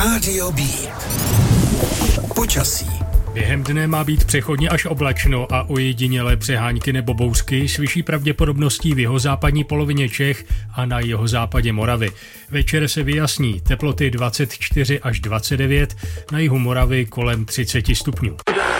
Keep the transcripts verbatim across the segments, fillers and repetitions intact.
Rádio B. Počasí. Během dne má být přechodně až oblačno a ojedinělé přehánky nebo bouřky s vyšší pravděpodobností v jihozápadní polovině Čech a na jihozápadě Moravy. Večer se vyjasní, teploty dvacet čtyři až dvacet devět, na jihu Moravy kolem třicet stupňů.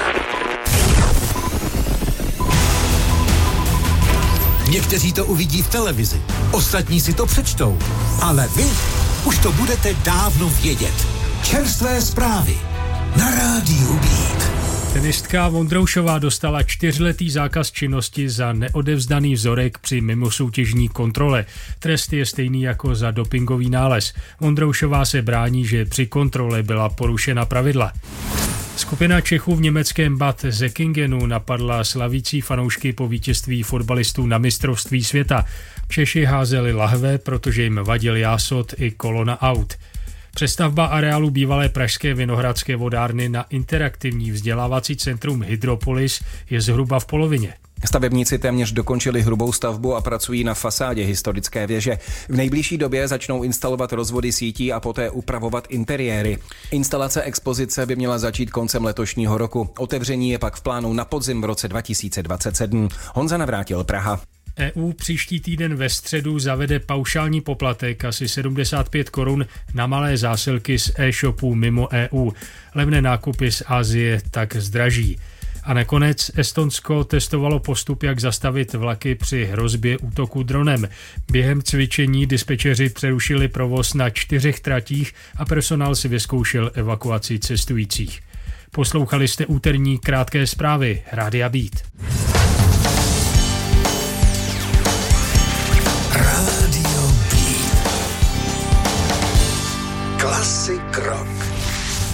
Někteří to uvidí v televizi, ostatní si to přečtou, ale vy už to budete dávno vědět. Čerstvé zprávy na Rádiu Beat. Tenistka Vondroušová dostala čtyřletý zákaz činnosti za neodevzdaný vzorek při mimosoutěžní kontrole. Trest je stejný jako za dopingový nález. Vondroušová se brání, že při kontrole byla porušena pravidla. Skupina Čechů v německém Bad Säckingenu napadla slavící fanoušky po vítězství fotbalistů na mistrovství světa. Češi házeli lahve, protože jim vadil jásot i kolona aut. Přestavba areálu bývalé pražské Vinohradské vodárny na interaktivní vzdělávací centrum Hydropolis je zhruba v polovině. Stavebníci téměř dokončili hrubou stavbu a pracují na fasádě historické věže. V nejbližší době začnou instalovat rozvody sítí a poté upravovat interiéry. Instalace expozice by měla začít koncem letošního roku. Otevření je pak v plánu na podzim v roce dva tisíce dvacet sedm. Honza Navrátil, Praha. E U příští týden ve středu zavede paušální poplatek asi sedmdesát pět korun na malé zásilky z e-shopů mimo E U. Levné nákupy z Asie tak zdraží. A nakonec Estonsko testovalo postup, jak zastavit vlaky při hrozbě útoku dronem. Během cvičení dispečeři přerušili provoz na čtyřech tratích a personál si vyzkoušel evakuaci cestujících. Poslouchali jste úterní krátké zprávy Rádia Beat. Rádio B. Klasik rock.